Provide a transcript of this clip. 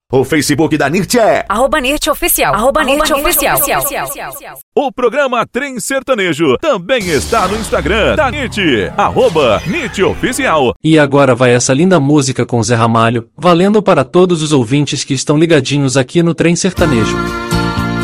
O Facebook da NIRT é @NIRTOficial. @NIRTOficial. O programa Trem Sertanejo também está no Instagram da NIRT, @NIRTOficial. E agora vai essa linda música com Zé Ramalho, valendo para todos os ouvintes que estão ligadinhos aqui no Trem Sertanejo.